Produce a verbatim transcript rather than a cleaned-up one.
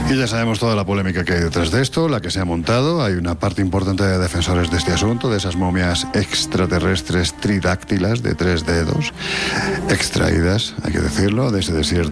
Y ya sabemos toda la polémica que hay detrás de esto, la que se ha montado. Hay una parte importante de defensores de este asunto, de esas momias extraterrestres tridáctilas de tres dedos, extraídas, hay que decirlo, de ese desierto